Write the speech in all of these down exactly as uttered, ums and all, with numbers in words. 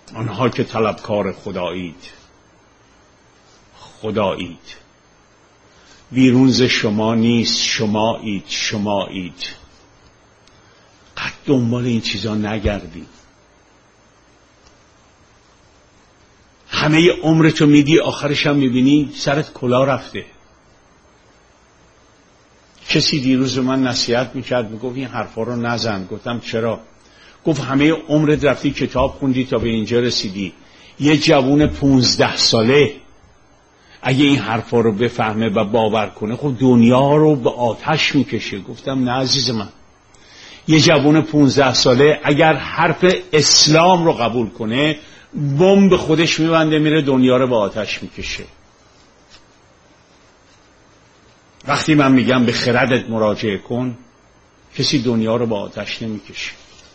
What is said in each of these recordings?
آنها که طلبکار خدایید، خدایید، بیرون ز شما نیست، شمایید، شمایید. قد دنبال این چیزا نگردید. همه عمرتو میدی، آخرش هم میبینی سرت کلا رفته. کسی دیروز به من نصیحت میکرد، میگفت این حرفا رو نزن. گفتم چرا؟ گفت همه عمرت رفتی کتاب خوندی تا به اینجا رسیدی. یه جوون پونزده ساله اگه این حرفا رو بفهمه و باور کنه، خب دنیا رو به آتش میکشه. گفتم نه عزیز من، یه جوون پونزده ساله اگر حرف اسلام رو قبول کنه، بمب خودش میبنده میره دنیا رو به آتش میکشه. وقتی من میگم به خردت مراجعه کن، کسی دنیا رو به آتش نمیکشه.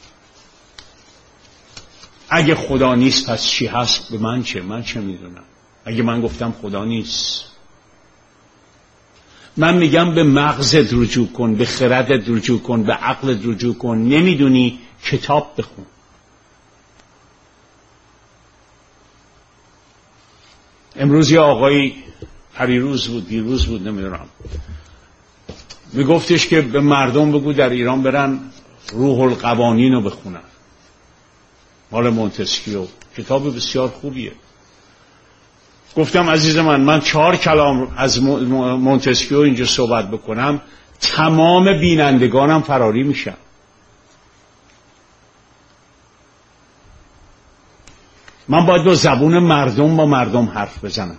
اگه خدا نیست پس چی هست؟ به من چه؟ من چه میدونم؟ اگه من گفتم خدا نیست، من میگم به مغزت رجوع کن، به خردت رجوع کن، به عقلت رجوع کن. نمیدونی؟ کتاب بخون. امروز یه آقایی، پریروز بود دیروز بود نمیدونم، میگفتش که به مردم بگو در ایران برن روح القوانین رو بخونن، مال مونتسکیو، کتاب بسیار خوبیه. گفتم عزیز من، من چهار کلام از مونتسکیو اینجا صحبت بکنم، تمام بینندگانم فراری میشن. من باید با زبون مردم با مردم حرف بزنم.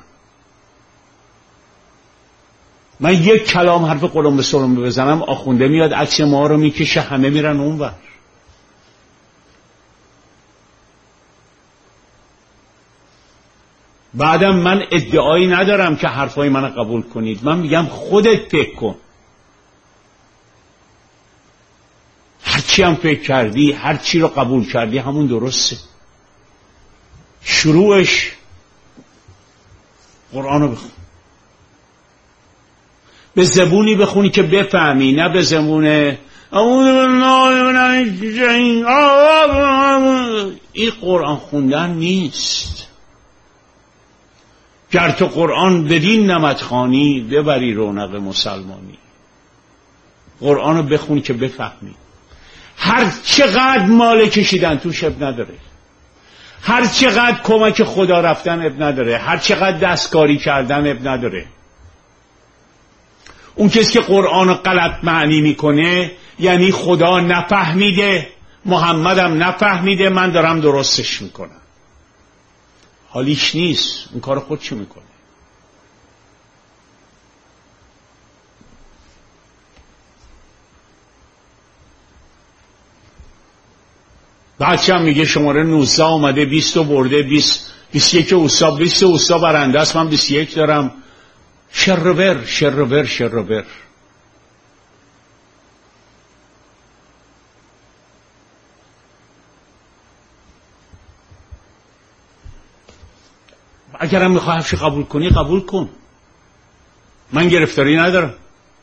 من یک کلام حرف قلم به سلم بزنم، آخونده میاد عکس ما رو میکشه، همه میرن اونور. بعدم من ادعایی ندارم که حرفای من قبول کنید. من میگم خودت فکر کن. هرچی هم فکر کردی، هرچی رو قبول کردی، همون درسته. شروعش قرآن رو بخون. به زبونی بخونی که بفهمی، نه به زبونه این قرآن خوندن نیست. گر تو قرآن بدین نمط خوانی، ببری رونق مسلمانی. قرآن رو بخونی که بفهمی. هر چقدر مال کشیدن توش اب نداره، هر چقدر کمک خدا رفتن اب نداره، هر چقدر دستکاری کردن اب نداره. اون کسی که قرآن رو غلط معنی میکنه یعنی خدا نفهمیده، محمدم نفهمیده، من دارم درستش میکنم. حالیش نیست، اون کار خودشو میکنه. بچه هم میگه شماره نوزده اومده، بیست رو برده، بیست بیست یک اوستا، بیست اوستا برنده است، من بیست یک دارم. شرور شرور شرور. اگرم میخواه حرفش قبول کنی قبول کن، من گرفتاری ندارم.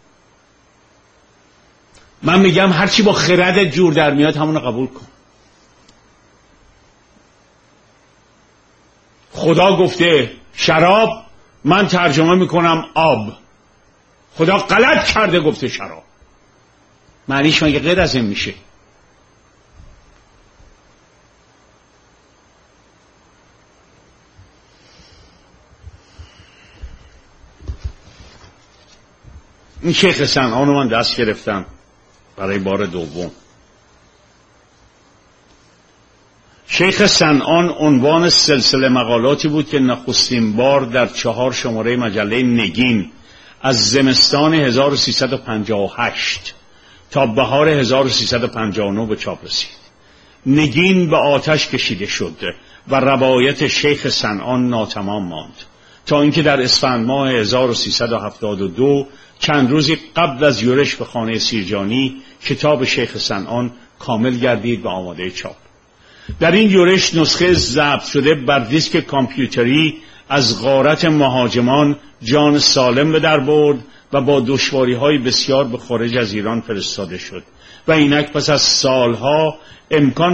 من میگم هرچی با خردت جور در میاد همونو قبول کن. خدا گفته شراب، من ترجمه میکنم آب. خدا غلط کرده گفته شراب، معنیش مگه غیر از این میشه؟ این شیخ صنعان رو من دست گرفتم برای بار دوم. شیخ صنعان عنوان سلسله مقالاتی بود که نخستین بار در چهار شماره مجله نگین از زمستان هزار و سیصد و پنجاه و هشت تا بهار هزار و سیصد و پنجاه و نه به چاپ رسید. نگین به آتش کشیده شد و روایت شیخ صنعان ناتمام ماند تا اینکه در اسفند ماه هزار و سیصد و هفتاد و دو چند روزی قبل از یورش به خانه سیرجانی کتاب شیخ صنعان کامل گردید و آماده چاپ. در این یورش نسخه ضبط شده بر دیسک کامپیوتری از غارت مهاجمان جان سالم به در برد و با دشواری‌های بسیار به خارج از ایران فرستاده شد و اینک پس از سالها امکان